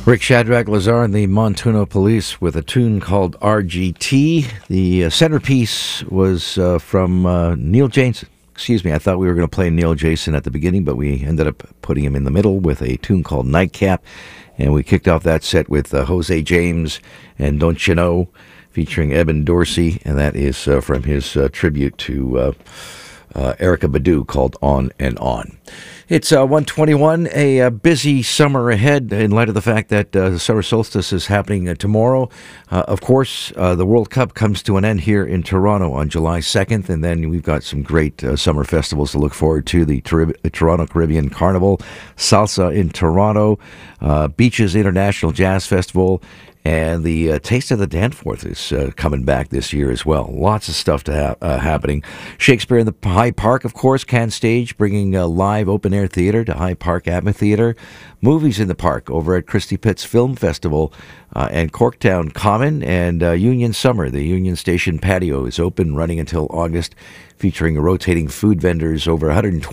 Rick Shadrach Lazar and the Montuna Police with a tune called RGT. The centerpiece was from Neil Jason. Excuse me, I thought we were going to play Neil Jason at the beginning, but we ended up putting him in the middle with a tune called Nightcap. And we kicked off that set with Jose James and Don't You Know, featuring Eben Dorsey. And that is from his tribute to Erykah Badu called On and On. It's 1:21, a busy summer ahead in light of the fact that the summer solstice is happening tomorrow. Of course, the World Cup comes to an end here in Toronto on July 2nd, and then we've got some great summer festivals to look forward to. The Toronto Caribbean Carnival, Salsa in Toronto, Beaches International Jazz Festival, and the Taste of the Danforth is coming back this year as well. Lots of stuff to happening. Shakespeare in the High Park, of course, Can Stage, bringing live open-air theater to High Park Amphitheater. Movies in the Park over at Christie Pitts Film Festival and Corktown Common. And Union Summer, the Union Station patio is open, running until August, featuring rotating food vendors, over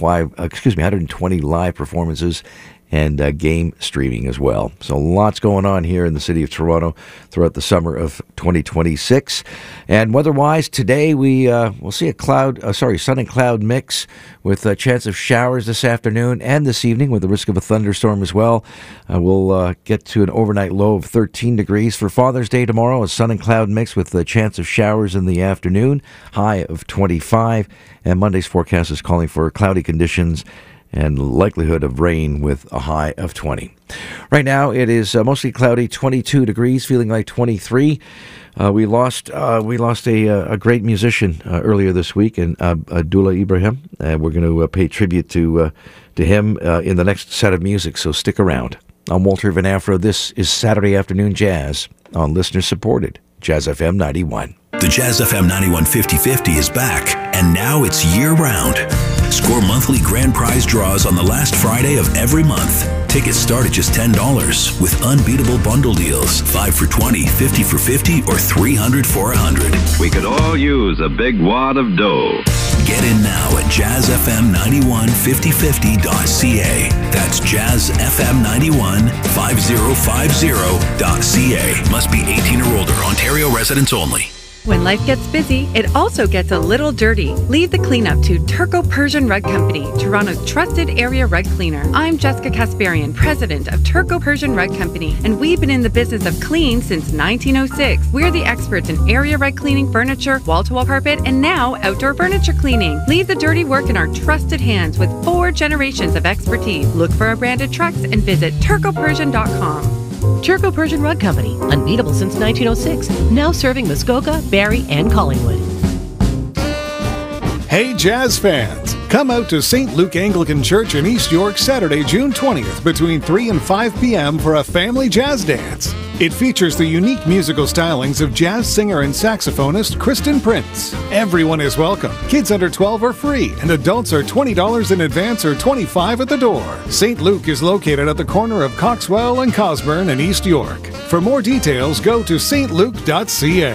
120 live performances, and game streaming as well. So lots going on here in the city of Toronto throughout the summer of 2026. And weather-wise, today we'll see a sun and cloud mix with a chance of showers this afternoon and this evening with the risk of a thunderstorm as well. We'll get to an overnight low of 13 degrees. For Father's Day tomorrow, a sun and cloud mix with a chance of showers in the afternoon, high of 25. And Monday's forecast is calling for cloudy conditions and likelihood of rain with a high of 20. Right now, it is mostly cloudy, 22 degrees, feeling like 23. We lost a great musician earlier this week, and Abdullah Ibrahim. We're going to pay tribute to him in the next set of music, so stick around. I'm Walter Van Afro. This is Saturday Afternoon Jazz on listener-supported Jazz FM 91. The Jazz FM 91 50/50 is back, and now it's year-round. Score monthly grand prize draws on the last Friday of every month. Tickets start at just $10 with unbeatable bundle deals. 5 for $20, 50 for $50, or 300 for $100. We could all use a big wad of dough. Get in now at jazzfm915050.ca. That's jazzfm915050.ca. Must be 18 or older. Ontario residents only. When life gets busy, it also gets a little dirty. Leave the cleanup to Turco Persian Rug Company, Toronto's trusted area rug cleaner. I'm Jessica Kasparian, president of Turco Persian Rug Company, and we've been in the business of clean since 1906. We're the experts in area rug cleaning, furniture, wall-to-wall carpet, and now outdoor furniture cleaning. Leave the dirty work in our trusted hands with 4 generations of expertise. Look for our branded trucks and visit turcopersian.com. Turco Persian Rug Company, unbeatable since 1906, now serving Muskoka, Barrie, and Collingwood. Hey Jazz fans, come out to St. Luke Anglican Church in East York Saturday, June 20th between 3 and 5 p.m. for a family jazz dance. It features the unique musical stylings of jazz singer and saxophonist Kristen Prince. Everyone is welcome. Kids under 12 are free, and adults are $20 in advance or $25 at the door. St. Luke is located at the corner of Coxwell and Cosburn in East York. For more details, go to stluke.ca.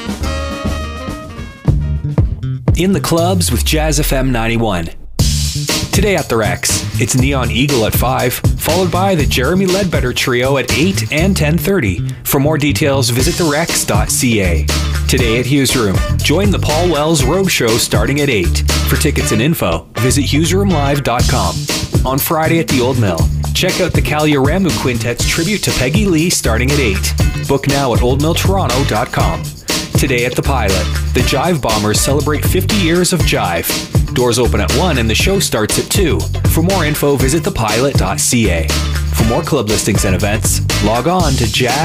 In the clubs with Jazz FM 91. Today at the Rex, it's Neon Eagle at 5, followed by the Jeremy Ledbetter Trio at 8 and 10:30. For more details, visit therex.ca. Today at Hughes Room, join the Paul Wells Roadshow starting at 8. For tickets and info, visit hughesroomlive.com. On Friday at the Old Mill, check out the Kalyoramu Quintet's tribute to Peggy Lee starting at 8. Book now at oldmilltoronto.com. Today at the Pilot, the Jive Bombers celebrate 50 years of jive. Doors open at 1 and the show starts at 2. For more info, visit thepilot.ca. For more club listings and events, log on to jazz